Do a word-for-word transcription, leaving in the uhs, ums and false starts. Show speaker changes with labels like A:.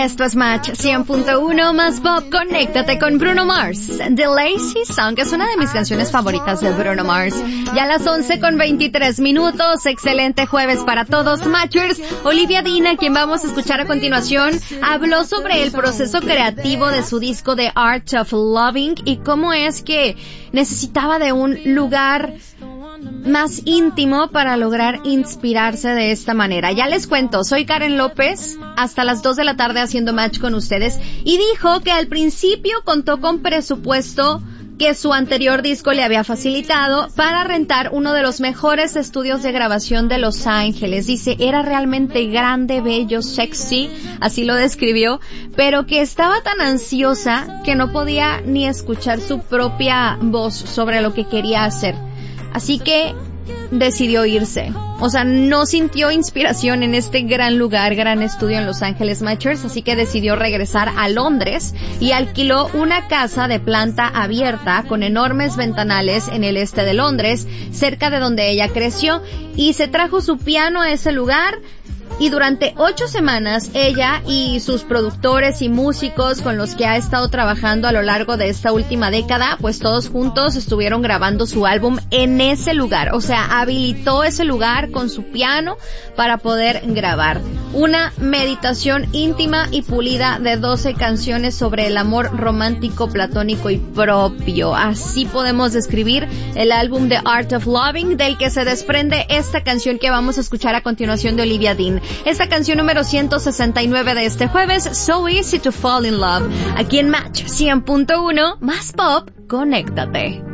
A: Esto es Match cien punto uno más Pop. Conéctate con Bruno Mars. The Lazy Song es una de mis canciones favoritas de Bruno Mars. Ya a las once con veintitrés minutos. Excelente jueves para todos, Matchers. Olivia Dean, a quien vamos a escuchar a continuación, habló sobre el proceso creativo de su disco The Art of Loving y cómo es que necesitaba de un lugar más íntimo para lograr inspirarse de esta manera. Ya les cuento, soy Karen López, hasta las dos de la tarde haciendo match con ustedes, y dijo que al principio contó con presupuesto que su anterior disco le había facilitado para rentar uno de los mejores estudios de grabación de Los Ángeles. Dice, era realmente grande, bello, sexy, así lo describió, pero que estaba tan ansiosa que no podía ni escuchar su propia voz sobre lo que quería hacer. Así que decidió irse. O sea, no sintió inspiración en este gran lugar, gran estudio en Los Ángeles, Matchers, así que decidió regresar a Londres y alquiló una casa de planta abierta con enormes ventanales en el este de Londres, cerca de donde ella creció, y se trajo su piano a ese lugar. Y durante ocho semanas, ella y sus productores y músicos con los que ha estado trabajando a lo largo de esta última década, pues todos juntos estuvieron grabando su álbum en ese lugar. O sea, habilitó ese lugar con su piano para poder grabar. Una meditación íntima y pulida de doce canciones sobre el amor romántico, platónico y propio. Así podemos describir el álbum The Art of Loving, del que se desprende esta canción que vamos a escuchar a continuación de Olivia Dean. Esta canción número ciento sesenta y nueve de este jueves, So Easy to Fall in Love, aquí en Match cien punto uno más Pop. Conéctate.